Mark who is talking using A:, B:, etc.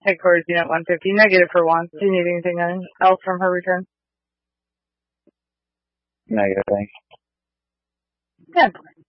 A: Headquarters Unit 150, negative for Juan. Do you need anything else from her return?
B: Negative, thanks.
A: Good.